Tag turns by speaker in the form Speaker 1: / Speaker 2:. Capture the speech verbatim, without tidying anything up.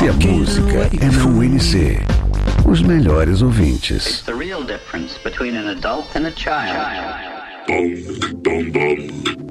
Speaker 1: Se a música é na U N C, os melhores ouvintes.
Speaker 2: It's the real difference between an adult and a child.
Speaker 3: Bum, bum, bum.